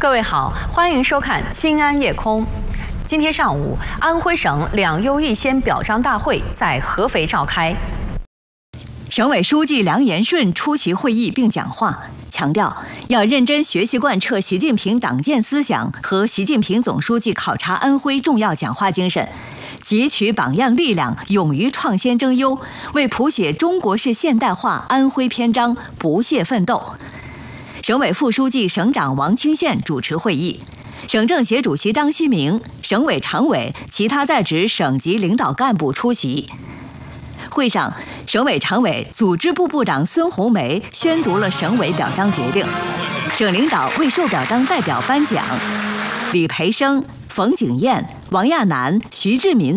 各位好，欢迎收看《新安夜空》。今天上午，安徽省两优一先表彰大会在合肥召开。 省委书记梁延顺出席会议并讲话，强调要认真学习贯彻习近平党建思想和习近平总书记考察安徽重要讲话精神，汲取榜样力量，勇于创新争优，为谱写中国式现代化安徽篇章不懈奋斗。省委副书记、省长王清宪主持会议，省政协主席张希明、省委常委、其他在职省级领导干部出席。会上，省委常委、组织部部长孙红梅宣读了省委表彰决定，省领导为受表彰代表颁奖。李培生、冯景燕、王亚楠、徐志民